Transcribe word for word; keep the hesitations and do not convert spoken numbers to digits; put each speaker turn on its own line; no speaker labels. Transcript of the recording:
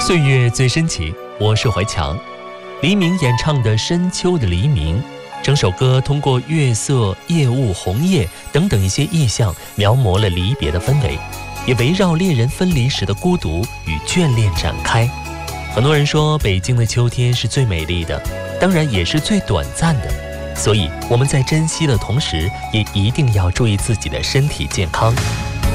岁月最深情，我是怀强。黎明演唱的《深秋的黎明》，整首歌通过月色、夜雾、红叶等等一些意象，描摹了离别的氛围，也围绕恋人分离时的孤独与眷恋展开。很多人说，北京的秋天是最美丽的，当然也是最短暂的。所以我们在珍惜的同时，也一定要注意自己的身体健康。